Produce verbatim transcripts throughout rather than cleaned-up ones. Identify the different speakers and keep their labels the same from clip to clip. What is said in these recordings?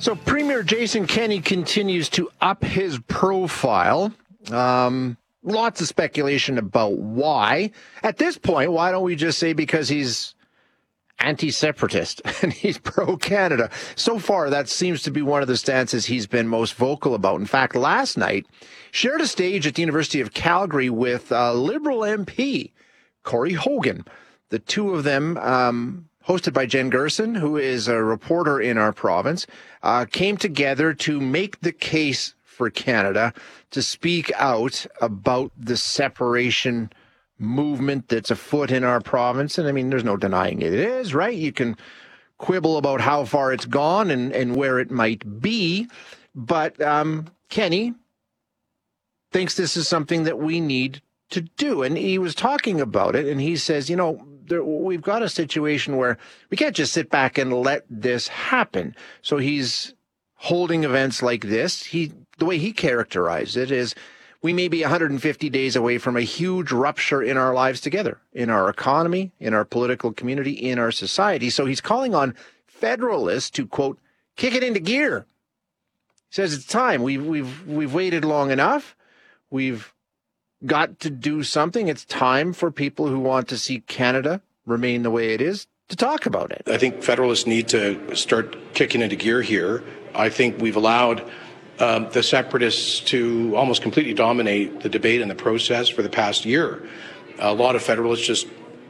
Speaker 1: So Premier Jason Kenney continues to up his profile. Um, lots of speculation about why. At this point, why don't we just say because he's anti-separatist and he's pro-Canada? So far, that seems to be one of the stances he's been most vocal about. In fact, last night, shared a stage at the University of Calgary with uh, Liberal M P Corey Hogan. The two of them, um, hosted by Jen Gerson, who is a reporter in our province, uh, came together to make the case for Canada, to speak out about the separation movement that's afoot in our province. And I mean, there's no denying it. It is, right? You can quibble about how far it's gone and, and where it might be. But um, Kenney thinks this is something that we need to do. And he was talking about it, and he says, you know, there, we've got a situation where we can't just sit back and let this happen. So he's holding events like this. He, the way he characterized it is, we may be one hundred fifty days away from a huge rupture in our lives together, in our economy, in our political community, in our society. So he's calling on federalists to, quote, kick it into gear. He says it's time. We've, we've, we've waited long enough. We've got to do something. It's time for people who want to see Canada remain the way it is to talk about it.
Speaker 2: I think federalists need to start kicking into gear here. I think we've allowed um, the separatists to almost completely dominate the debate and the process for the past year. A lot of federalists just,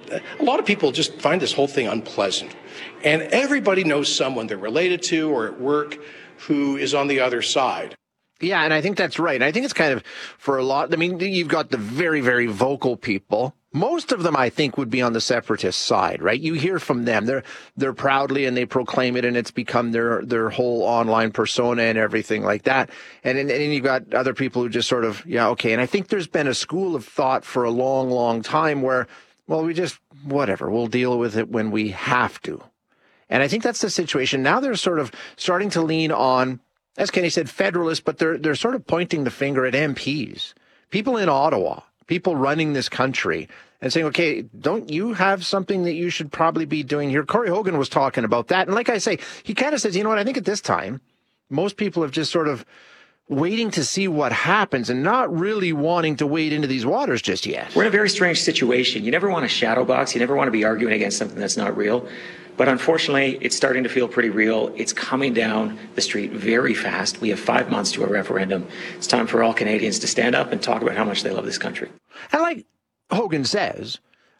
Speaker 2: a lot of people just find this whole thing unpleasant. And everybody knows someone they're related to or at work who is on the other side.
Speaker 1: Yeah, and I think that's right. And I think it's kind of for a lot. I mean, you've got the very, very vocal people. Most of them, I think, would be on the separatist side, right? You hear from them. They're they're proudly and they proclaim it, and it's become their their whole online persona and everything like that. And and, and you've got other people who just sort of, yeah, okay. And I think there's been a school of thought for a long, long time where, well, we just, whatever, we'll deal with it when we have to. And I think that's the situation. Now they're sort of starting to lean on, as Kenney said, federalists, but they're they're sort of pointing the finger at M Ps, people in Ottawa, people running this country, and saying, okay, don't you have something that you should probably be doing here? Corey Hogan was talking about that. And like I say, he kind of says, you know what, I think at this time, most people have just sort of waiting to see what happens and not really wanting to wade into these waters just yet.
Speaker 3: We're in a very strange situation. You never want to shadow box. You never want to be arguing against something that's not real. But unfortunately, it's starting to feel pretty real. It's coming down the street very fast. We have five months to a referendum. It's time for all Canadians to stand up and talk about how much they love this country.
Speaker 1: And like Hogan says,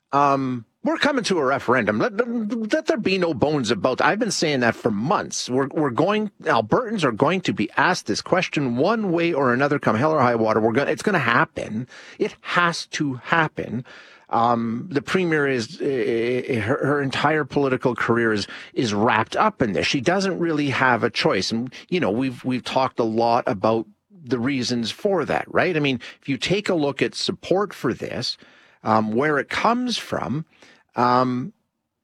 Speaker 1: um, we're coming to a referendum. Let, let there be no bones about that. I've been saying that for months. We're, we're going, Albertans are going to be asked this question one way or another, come hell or high water. We're going, it's going to happen. It has to happen. Um, the premier is, uh, her, her entire political career is, is wrapped up in this. She doesn't really have a choice. And, you know, we've, we've talked a lot about the reasons for that, right? I mean, if you take a look at support for this, um, where it comes from, um,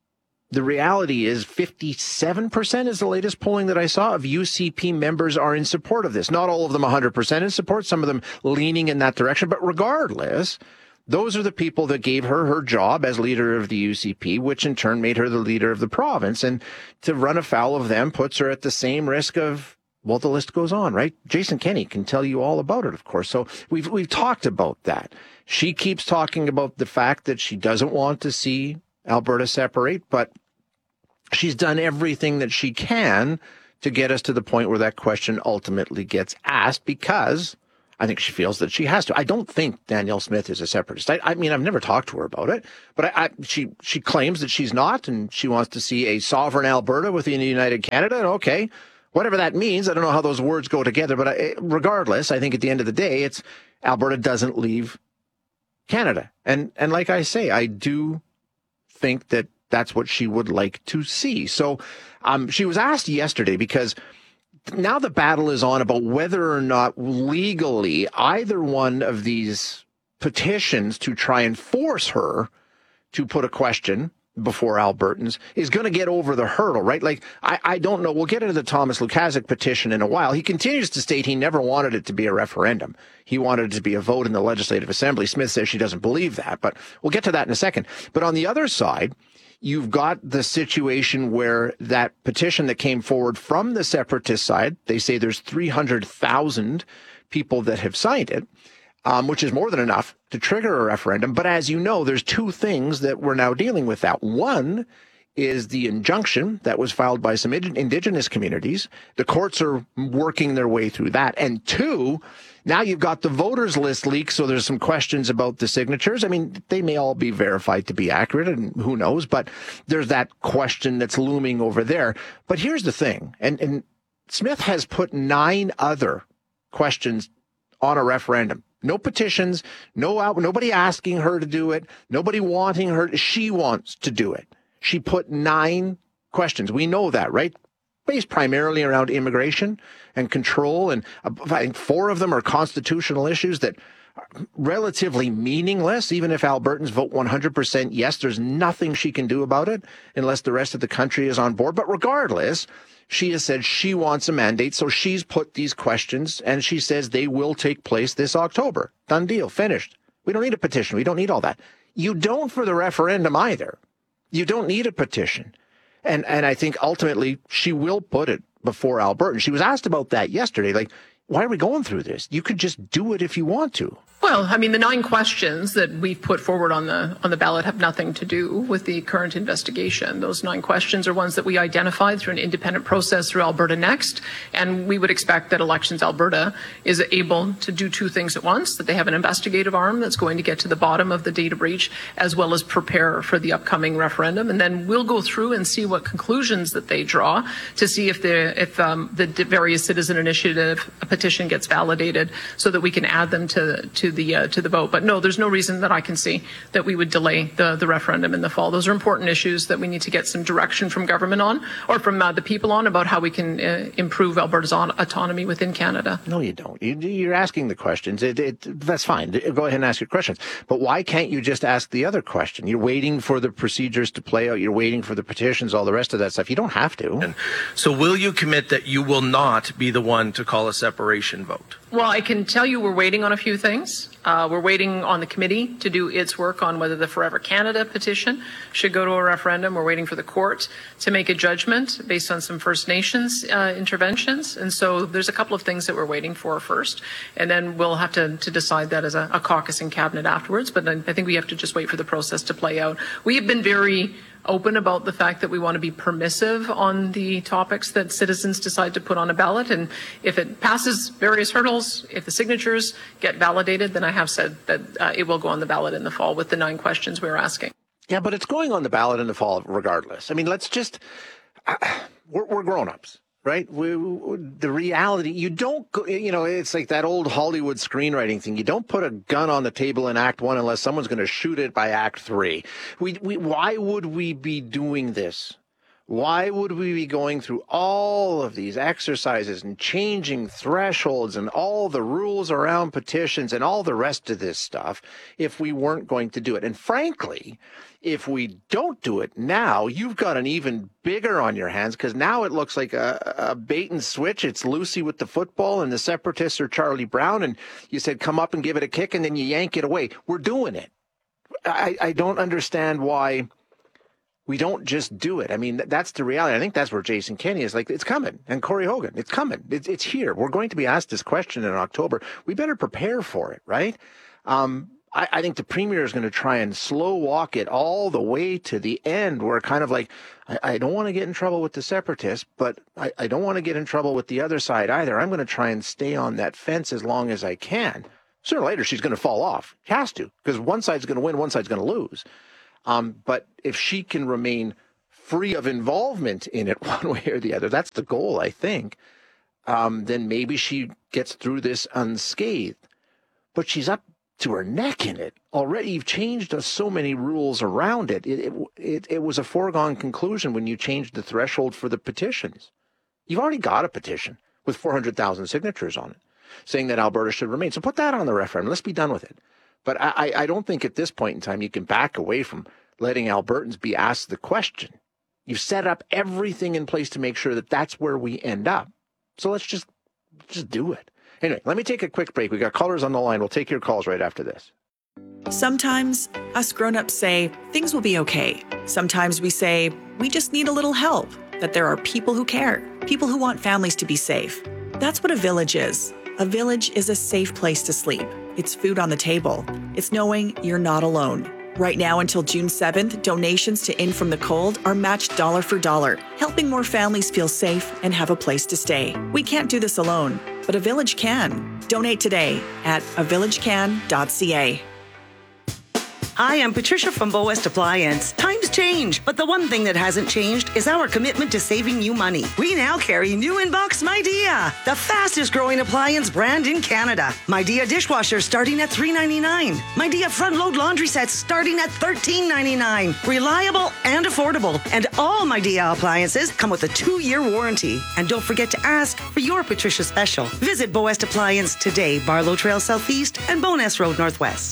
Speaker 1: the reality is fifty-seven percent is the latest polling that I saw of U C P members are in support of this. Not all of them one hundred percent in support, some of them leaning in that direction, but regardless, those are the people that gave her her job as leader of the U C P, which in turn made her the leader of the province. And to run afoul of them puts her at the same risk of, well, the list goes on, right? Jason Kenney can tell you all about it, of course. So we've we've talked about that. She keeps talking about the fact that she doesn't want to see Alberta separate, but she's done everything that she can to get us to the point where that question ultimately gets asked, because I think she feels that she has to. I don't think Danielle Smith is a separatist. I, I mean, I've never talked to her about it, but I, I, she she claims that she's not, and she wants to see a sovereign Alberta within a united Canada. And okay, whatever that means, I don't know how those words go together, but I, regardless, I think at the end of the day, it's Alberta doesn't leave Canada. And and like I say, I do think that that's what she would like to see. So um, she was asked yesterday, because now the battle is on about whether or not legally either one of these petitions to try and force her to put a question before Albertans is going to get over the hurdle, right? Like, I, I don't know. We'll get into the Thomas Lukaszuk petition in a while. He continues to state he never wanted it to be a referendum. He wanted it to be a vote in the Legislative Assembly. Smith says she doesn't believe that, but we'll get to that in a second. But on the other side, you've got the situation where that petition that came forward from the separatist side, they say there's three hundred thousand people that have signed it. Um, which is more than enough to trigger a referendum. But as you know, there's two things that we're now dealing with that. One is the injunction that was filed by some Indigenous communities. The courts are working their way through that. And two, now you've got the voters list leak, so there's some questions about the signatures. I mean, they may all be verified to be accurate, and who knows, but there's that question that's looming over there. But here's the thing, and, and Smith has put nine other questions on a referendum. No petitions, no nobody asking her to do it, nobody wanting her. She wants to do it. She put nine questions. We know that, right? Based primarily around immigration and control. And I think four of them are constitutional issues that are relatively meaningless. Even if Albertans vote one hundred percent yes, there's nothing she can do about it unless the rest of the country is on board. But regardless, she has said she wants a mandate, so she's put these questions, and she says they will take place this October. Done deal. Finished. We don't need a petition. We don't need all that. You don't for the referendum either. You don't need a petition. And and I think ultimately she will put it before Alberta. She was asked about that yesterday. Like, why are we going through this? You could just do it if you want to.
Speaker 4: Well, I mean, the nine questions that we've put forward on the on the ballot have nothing to do with the current investigation. Those nine questions are ones that we identified through an independent process through Alberta Next, and we would expect that Elections Alberta is able to do two things at once, that they have an investigative arm that's going to get to the bottom of the data breach, as well as prepare for the upcoming referendum. And then we'll go through and see what conclusions that they draw to see if the if um, the various citizen initiative petition gets validated, so that we can add them to to the uh, to the vote. But no, there's no reason that I can see that we would delay the the referendum in the fall. Those are important issues that we need to get some direction from government on, or from uh, the people on, about how we can uh, improve Alberta's on autonomy within Canada.
Speaker 1: No, you don't. You, you're asking the questions. It, it, that's fine. Go ahead and ask your questions. But why can't you just ask the other question? You're waiting for the procedures to play out. You're waiting for the petitions, all the rest of that stuff. You don't have to.
Speaker 5: So will you commit that you will not be the one to call a separation vote?
Speaker 4: Well, I can tell you we're waiting on a few things. Uh, we're waiting on the committee to do its work on whether the Forever Canada petition should go to a referendum. We're waiting for the court to make a judgment based on some First Nations uh, interventions. And so there's a couple of things that we're waiting for first. And then we'll have to, to decide that as a, a caucus in cabinet afterwards. But I think we have to just wait for the process to play out. We have been very open about the fact that we want to be permissive on the topics that citizens decide to put on a ballot. And if it passes various hurdles, if the signatures get validated, then I have said that uh, it will go on the ballot in the fall with the nine questions we're asking.
Speaker 1: Yeah, but it's going on the ballot in the fall regardless. I mean, let's just, uh, we're, we're grown-ups. Right? We, we, the reality, you don't go, you know, it's like that old Hollywood screenwriting thing. You don't put a gun on the table in act one unless someone's going to shoot it by act three. We, we, why would we be doing this? Why would we be going through all of these exercises and changing thresholds and all the rules around petitions and all the rest of this stuff if we weren't going to do it? And frankly, if we don't do it now, you've got an even bigger on your hands, because now it looks like a, a bait and switch. It's Lucy with the football and the separatists are Charlie Brown. And you said, come up and give it a kick, and then you yank it away. We're doing it. I, I don't understand why we don't just do it. I mean, that's the reality. I think that's where Jason Kenney is like, it's coming. And Corey Hogan, it's coming. It's, it's here. We're going to be asked this question in October. We better prepare for it, right? Um, I, I think the premier is going to try and slow walk it all the way to the end, where kind of like, I, I don't want to get in trouble with the separatists, but I, I don't want to get in trouble with the other side either. I'm going to try and stay on that fence as long as I can. Sooner or later, she's going to fall off. She has to, because one side's going to win, one side's going to lose. Um, but if she can remain free of involvement in it one way or the other, that's the goal, I think, um, then maybe she gets through this unscathed. But she's up to her neck in it already. You've changed so many rules around it. It, it, it. it was a foregone conclusion when you changed the threshold for the petitions. You've already got a petition with four hundred thousand signatures on it saying that Alberta should remain. So put that on the referendum. Let's be done with it. But I, I don't think at this point in time you can back away from letting Albertans be asked the question. You've set up everything in place to make sure that that's where we end up. So let's just just do it. Anyway, let me take a quick break. We got callers on the line. We'll take your calls right after this.
Speaker 6: Sometimes us grown-ups say things will be okay. Sometimes we say we just need a little help, that there are people who care, people who want families to be safe. That's what a village is. A village is a safe place to sleep. It's food on the table. It's knowing you're not alone. Right now until June seventh, donations to In From the Cold are matched dollar for dollar, helping more families feel safe and have a place to stay. We can't do this alone, but a village can. Donate today at a village can dot c a.
Speaker 7: Hi, I'm Patricia from Bow West Appliance. Times change, but the one thing that hasn't changed is our commitment to saving you money. We now carry new inbox Midea, the fastest growing appliance brand in Canada. Midea dishwasher starting at three ninety-nine. Midea front load laundry sets starting at thirteen ninety-nine. Reliable and affordable. And all Midea appliances come with a two-year warranty. And don't forget to ask for your Patricia special. Visit Bow West Appliance today, Barlow Trail Southeast and Bowness Road Northwest.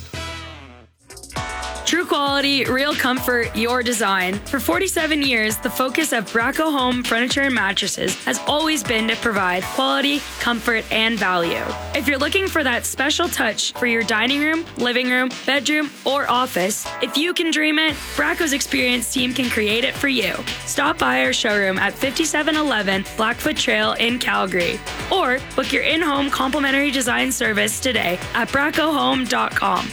Speaker 8: True quality, real comfort, your design. For forty-seven years, the focus of Braco Home Furniture and Mattresses has always been to provide quality, comfort, and value. If you're looking for that special touch for your dining room, living room, bedroom, or office, if you can dream it, Braco's experienced team can create it for you. Stop by our showroom at fifty-seven eleven Blackfoot Trail in Calgary, or book your in-home complimentary design service today at braco home dot com.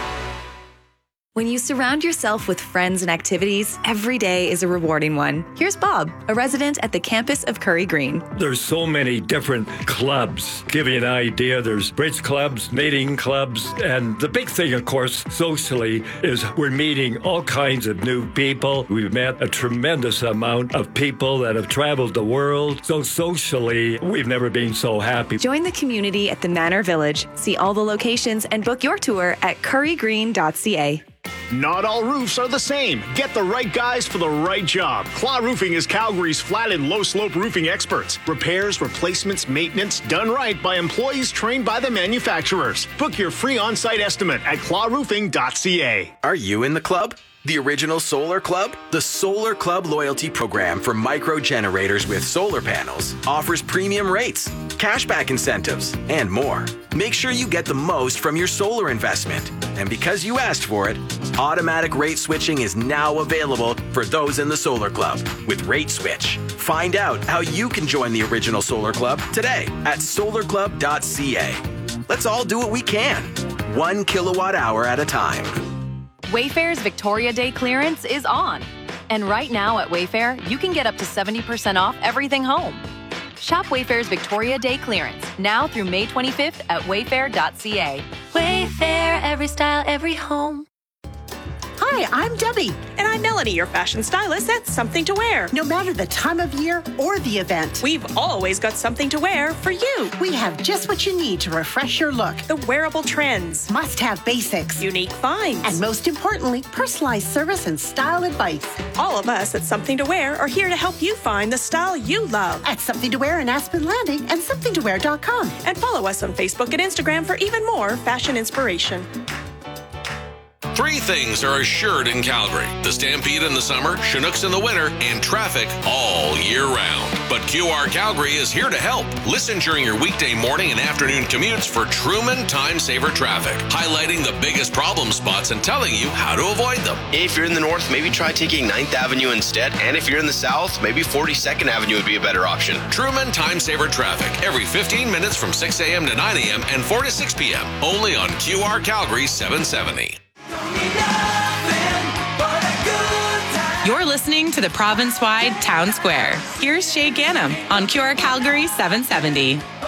Speaker 9: When you surround yourself with friends and activities, every day is a rewarding one. Here's Bob, a resident at the campus of Curry Green.
Speaker 10: There's so many different clubs. Give you an idea, there's bridge clubs, mating clubs, and the big thing, of course, socially, is we're meeting all kinds of new people. We've met a tremendous amount of people that have traveled the world. So socially, we've never been so happy.
Speaker 9: Join the community at the Manor Village. See all the locations and book your tour at curry green dot c a.
Speaker 11: Not all roofs are the same. Get the right guys for the right job. Claw Roofing is Calgary's flat and low slope roofing experts. Repairs, replacements, maintenance, done right by employees trained by the manufacturers. Book your free on-site estimate at claw roofing dot c a.
Speaker 12: Are you in the club? The original Solar Club? The Solar Club loyalty program for micro generators with solar panels offers premium rates, cashback incentives, and more. Make sure you get the most from your solar investment. And because you asked for it, automatic rate switching is now available for those in the Solar Club with Rate Switch. Find out how you can join the original Solar Club today at solar club dot c a. Let's all do what we can, one kilowatt hour at a time.
Speaker 13: Wayfair's Victoria Day clearance is on. And right now at Wayfair, you can get up to seventy percent off everything home. Shop Wayfair's Victoria Day clearance now through May twenty-fifth at wayfair dot c a.
Speaker 14: Wayfair, every style, every home.
Speaker 15: Hi, I'm Debbie.
Speaker 16: And I'm Melanie, your fashion stylist at Something to Wear.
Speaker 15: No matter the time of year or the event,
Speaker 16: we've always got something to wear for you.
Speaker 15: We have just what you need to refresh your look.
Speaker 16: The wearable trends.
Speaker 15: Must-have basics.
Speaker 16: Unique finds.
Speaker 15: And most importantly, personalized service and style advice.
Speaker 16: All of us at Something to Wear are here to help you find the style you love.
Speaker 15: At Something to Wear in Aspen Landing and something to wear dot com.
Speaker 16: And follow us on Facebook and Instagram for even more fashion inspiration.
Speaker 17: Three things are assured in Calgary: the Stampede in the summer, Chinooks in the winter, and traffic all year round. But Q R Calgary is here to help. Listen during your weekday morning and afternoon commutes for Truman Time Saver Traffic, highlighting the biggest problem spots and telling you how to avoid them.
Speaker 18: If you're in the north, maybe try taking ninth Avenue instead. And if you're in the south, maybe forty-second Avenue would be a better option.
Speaker 17: Truman Time Saver Traffic, every fifteen minutes from six a.m. to nine a.m. and four to six p.m. Only on Q R Calgary seven seventy.
Speaker 19: You're listening to the province-wide Town Square. Here's Shay Gannam on Q R Calgary seven seventy.